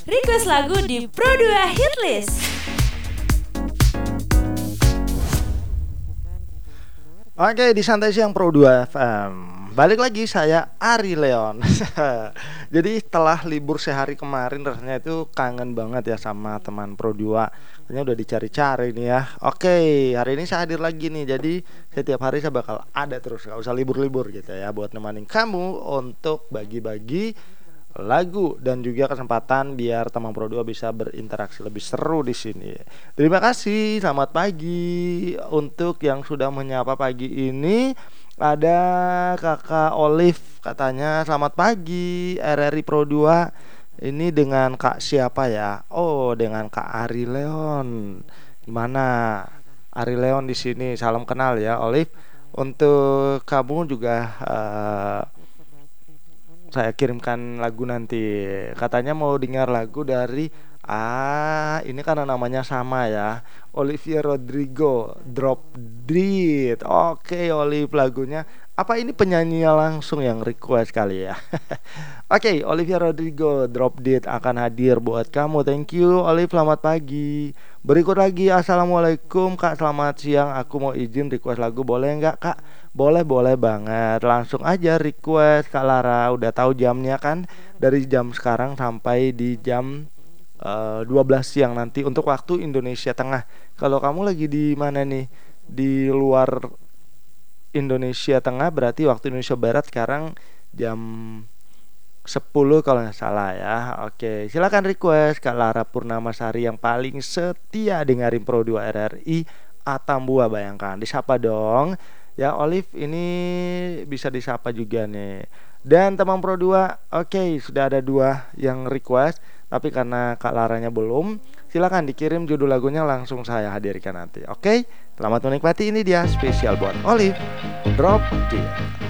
Request lagu di Pro2 Hitlist. Oke, di Santai Siang Pro2 FM. Balik lagi saya Ari Leon. Jadi setelah libur sehari kemarin rasanya itu kangen banget ya sama teman Pro2. Kayaknya udah dicari-cari nih ya. Oke, hari ini saya hadir lagi nih. Jadi setiap hari saya bakal ada terus, gak usah libur-libur gitu ya, buat nemanin kamu untuk bagi-bagi lagu dan juga kesempatan biar teman Pro2 bisa berinteraksi lebih seru di sini. Terima kasih, selamat pagi untuk yang sudah menyapa pagi ini. Ada Kakak Olive katanya selamat pagi RRI Pro2. Ini dengan Kak siapa ya? Oh, dengan Kak Ari Leon. Gimana? Ari Leon di sini. Salam kenal ya, Olive. Untuk kamu juga saya kirimkan lagu nanti. Katanya mau dengar lagu dari ini karena namanya sama ya, Olivia Rodrigo, Drop Dead. Oke, Olive lagunya. Apa ini penyanyinya langsung yang request kali ya? Oke, Olivia Rodrigo, Drop Dead akan hadir buat kamu. Thank you, Olive. Selamat pagi. Berikut lagi, assalamualaikum Kak, selamat siang. Aku mau izin request lagu, boleh nggak Kak? Boleh banget. Langsung aja request Kak Lara. Udah tahu jamnya kan? Dari jam sekarang sampai di jam 12 siang nanti untuk waktu Indonesia Tengah. Kalau kamu lagi di mana nih? Di luar Indonesia Tengah berarti waktu Indonesia Barat sekarang jam 10 kalau nggak salah ya. Oke, silakan request Kak Lara Purnamasari yang paling setia dengerin Pro2 RRI Atambua, bayangkan. Disapa dong. Ya Olive ini bisa disapa juga nih. Dan teman Pro2, oke, sudah ada 2 yang request, tapi karena Kak Laranya belum, silakan dikirim judul lagunya, langsung saya hadirkan nanti. Oke, selamat menikmati, ini dia spesial buat Olive, Drop Dead.